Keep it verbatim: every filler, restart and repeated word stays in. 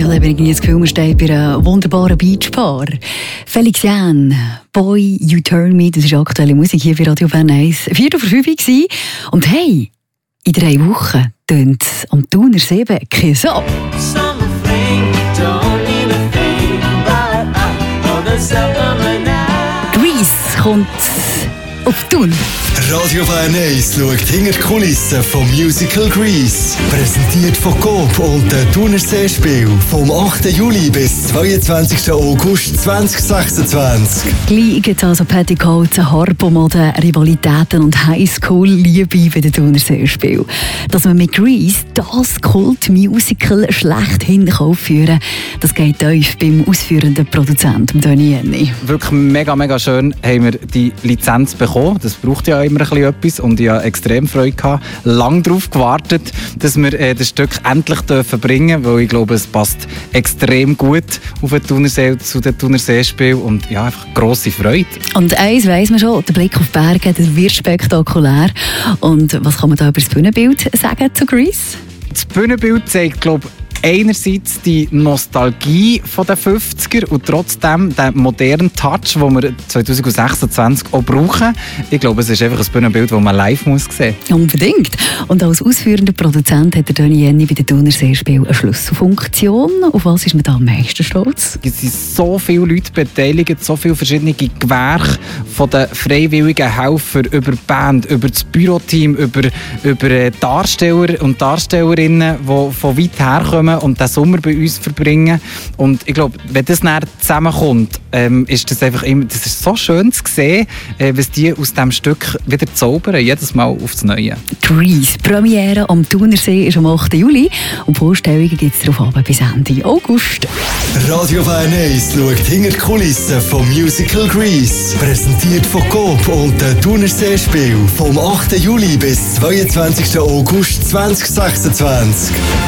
Manchmal habe ich irgendwie das Gefühl, man steht bei einer wunderbaren Beachbar. Felix Jähn, Boy, You Turn Me, das ist aktuelle Musik hier bei Radio Bern eins. Vier vor fünf war. Und hey, in drei Wochen tönt am Thuner Seebecken so. Grease kommt auf Thun. Radio Bern eins schaut hinter die Kulissen vom Musical Grease. Präsentiert von Coop und den Thuner Seespiel vom achten Juli bis zweiundzwanzigsten August zweitausendsechsundzwanzig. Gleich gibt es also Petticoats, Harpo-Mode, Rivalitäten und Highschool-Liebe bei den Thuner Seespiel. Dass man mit Grease das Kult-Musical schlechthin aufführen kann, das geht tief beim ausführenden Produzenten Dani Jenny. Wirklich mega, mega schön haben wir die Lizenz bekommen. Das braucht ja immer ein bisschen etwas und ich hatte extrem Freude gehabt, lange darauf gewartet, dass wir äh, das Stück endlich dürfen bringen, weil ich glaube, es passt extrem gut auf den Thunersee, zu den Thuner Seespiel und ja, einfach grosse Freude. Und eins weiss man schon, der Blick auf die Berge, das wird spektakulär. Und was kann man da über das Bühnenbild sagen zu Grease? Das Bühnenbild zeigt, glaube ich, einerseits die Nostalgie der fünfziger und trotzdem den modernen Touch, den wir zwanzig sechsundzwanzig auch brauchen. Ich glaube, es ist einfach ein Bühnenbild, das man live muss sehen muss. Unbedingt. Und als ausführender Produzent hat der Dani Jenny bei den Thuner Seespiel eine Schlüsselfunktion. Auf was ist man da am meisten stolz? Es sind so viele Leute beteiligt, so viele verschiedene Gewerke, von den freiwilligen Helfern über die Band, über das Büroteam, über, über Darsteller und Darstellerinnen, die von weit herkommen und den Sommer bei uns verbringen. Und ich glaube, wenn das näher zusammenkommt, ähm, ist das einfach immer, das ist so schön zu sehen, äh, was die aus diesem Stück wieder zaubern, jedes Mal aufs Neue. Grease, Premiere am Thunersee ist am achten Juli und Vorstellungen gibt es darauf ab bis Ende August. Radio Bern eins schaut hinter die Kulissen vom Musical Grease. Präsentiert von Coop und den Thuner Seespiel vom achten Juli bis zweiundzwanzigsten August zweitausendsechsundzwanzig.